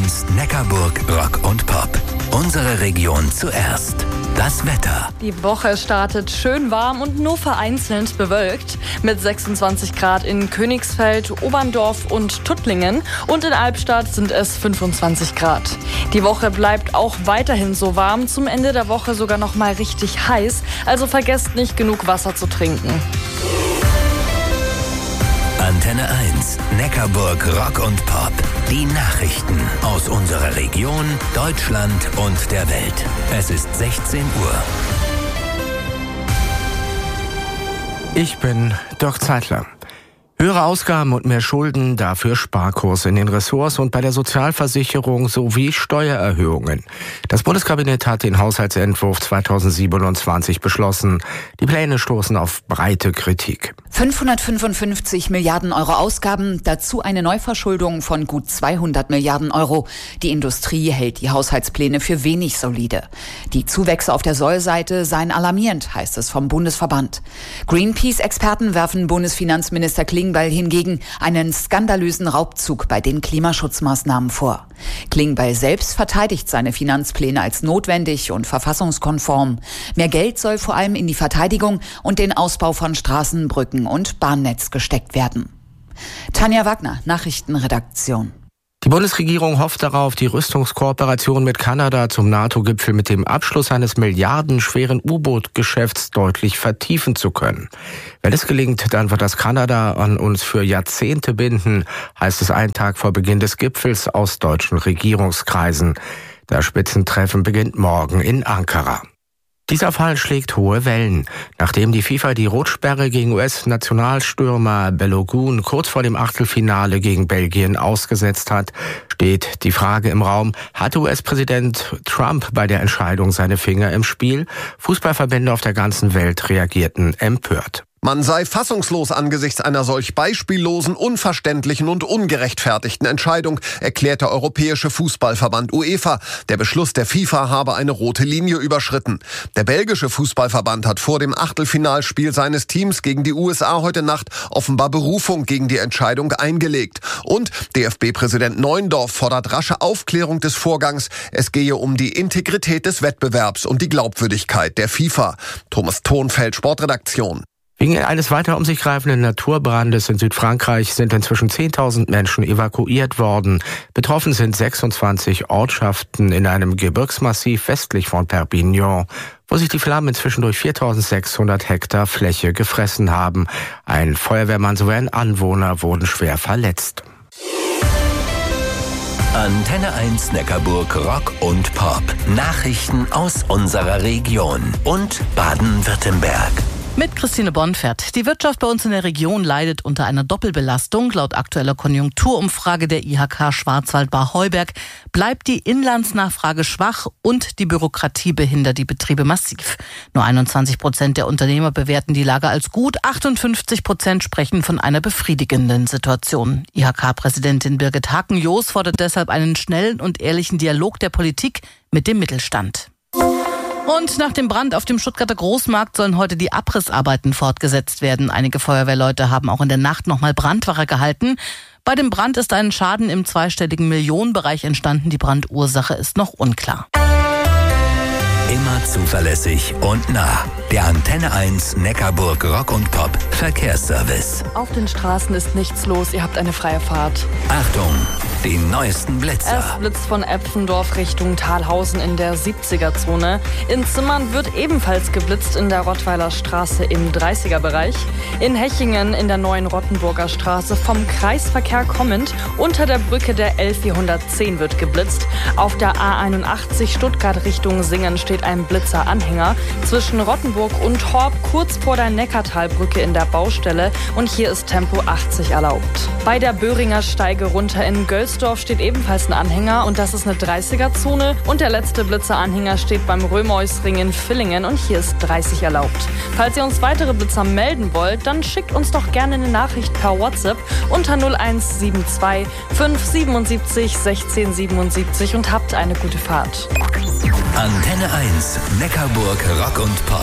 1 Neckarburg Rock und Pop. Unsere Region zuerst. Das Wetter. Die Woche startet schön warm und nur vereinzelt bewölkt. Mit 26 Grad in Königsfeld, Oberndorf und Tuttlingen. Und in Albstadt sind es 25 Grad. Die Woche bleibt auch weiterhin so warm. Zum Ende der Woche sogar noch mal richtig heiß. Also vergesst nicht, genug Wasser zu trinken. Antenne 1, Neckarburg Rock und Pop. Die Nachrichten aus unserer Region, Deutschland und der Welt. Es ist 16 Uhr. Ich bin Dirk Zeitler. Höhere Ausgaben und mehr Schulden, dafür Sparkurs in den Ressorts und bei der Sozialversicherung sowie Steuererhöhungen. Das Bundeskabinett hat den Haushaltsentwurf 2027 beschlossen. Die Pläne stoßen auf breite Kritik. 555 Milliarden Euro Ausgaben, dazu eine Neuverschuldung von gut 200 Milliarden Euro. Die Industrie hält die Haushaltspläne für wenig solide. Die Zuwächse auf der Sollseite seien alarmierend, heißt es vom Bundesverband. Greenpeace-Experten werfen Bundesfinanzminister Klingbeil hingegen einen skandalösen Raubzug bei den Klimaschutzmaßnahmen vor. Klingbeil selbst verteidigt seine Finanzpläne als notwendig und verfassungskonform. Mehr Geld soll vor allem in die Verteidigung und den Ausbau von Straßen, Brücken und Bahnnetz gesteckt werden. Tanja Wagner, Nachrichtenredaktion. Die Bundesregierung hofft darauf, die Rüstungskooperation mit Kanada zum NATO-Gipfel mit dem Abschluss eines milliardenschweren U-Boot-Geschäfts deutlich vertiefen zu können. Wenn es gelingt, dann wird das Kanada an uns für Jahrzehnte binden, heißt es einen Tag vor Beginn des Gipfels aus deutschen Regierungskreisen. Das Spitzentreffen beginnt morgen in Ankara. Dieser Fall schlägt hohe Wellen. Nachdem die FIFA die Rotsperre gegen US-Nationalstürmer Balogun kurz vor dem Achtelfinale gegen Belgien ausgesetzt hat, steht die Frage im Raum, hat US-Präsident Trump bei der Entscheidung seine Finger im Spiel? Fußballverbände auf der ganzen Welt reagierten empört. Man sei fassungslos angesichts einer solch beispiellosen, unverständlichen und ungerechtfertigten Entscheidung, erklärt der Europäische Fußballverband UEFA. Der Beschluss der FIFA habe eine rote Linie überschritten. Der belgische Fußballverband hat vor dem Achtelfinalspiel seines Teams gegen die USA heute Nacht offenbar Berufung gegen die Entscheidung eingelegt. Und DFB-Präsident Neuendorf fordert rasche Aufklärung des Vorgangs. Es gehe um die Integrität des Wettbewerbs und die Glaubwürdigkeit der FIFA. Thomas Thonfeld, Sportredaktion. Wegen eines weiter um sich greifenden Naturbrandes in Südfrankreich sind inzwischen 10.000 Menschen evakuiert worden. Betroffen sind 26 Ortschaften in einem Gebirgsmassiv westlich von Perpignan, wo sich die Flammen inzwischen durch 4.600 Hektar Fläche gefressen haben. Ein Feuerwehrmann sowie ein Anwohner wurden schwer verletzt. Antenne 1 Neckarburg Rock und Pop. Nachrichten aus unserer Region und Baden-Württemberg. Mit Christine Bonfert. Die Wirtschaft bei uns in der Region leidet unter einer Doppelbelastung. Laut aktueller Konjunkturumfrage der IHK Schwarzwald-Baar-Heuberg bleibt die Inlandsnachfrage schwach und die Bürokratie behindert die Betriebe massiv. Nur 21% der Unternehmer bewerten die Lage als gut, 58% sprechen von einer befriedigenden Situation. IHK-Präsidentin Birgit Haken-Joos fordert deshalb einen schnellen und ehrlichen Dialog der Politik mit dem Mittelstand. Und nach dem Brand auf dem Stuttgarter Großmarkt sollen heute die Abrissarbeiten fortgesetzt werden. Einige Feuerwehrleute haben auch in der Nacht nochmal Brandwache gehalten. Bei dem Brand ist ein Schaden im zweistelligen Millionenbereich entstanden. Die Brandursache ist noch unklar. Immer zuverlässig und nah. Der Antenne 1 Neckarburg Rock und Pop Verkehrsservice. Auf den Straßen ist nichts los, ihr habt eine freie Fahrt. Achtung, die neuesten Blitzer. Es blitzt von Epfendorf Richtung Thalhausen in der 70er-Zone. In Zimmern wird ebenfalls geblitzt in der Rottweiler Straße im 30er-Bereich. In Hechingen in der neuen Rottenburger Straße vom Kreisverkehr kommend unter der Brücke der L410 wird geblitzt. Auf der A81 Stuttgart Richtung Singen steht ein Blitzeranhänger. Zwischen Rottenburg und Horb kurz vor der Neckartalbrücke in der Baustelle und hier ist Tempo 80 erlaubt. Bei der Böhringer Steige runter in Gölsdorf steht ebenfalls ein Anhänger und das ist eine 30er-Zone und der letzte Blitzeranhänger steht beim Römeusring in Villingen und hier ist 30 erlaubt. Falls ihr uns weitere Blitzer melden wollt, dann schickt uns doch gerne eine Nachricht per WhatsApp unter 0172 577 1677 und habt eine gute Fahrt. Antenne 1 Neckarburg Rock und Pop.